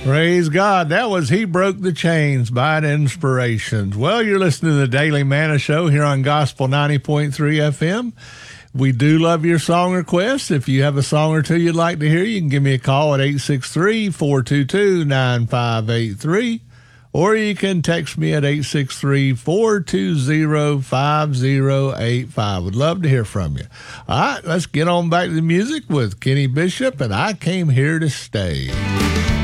Praise God. That was He Broke the Chains by Inspirations. Well, you're listening to the Daily Manna Show here on Gospel 90.3 FM. We do love your song requests. If you have a song or two you'd like to hear, you can give me a call at 863-422-9583, or you can text me at 863-420-5085. Would love to hear from you. All right, let's get on back to the music with Kenny Bishop and I Came Here to Stay.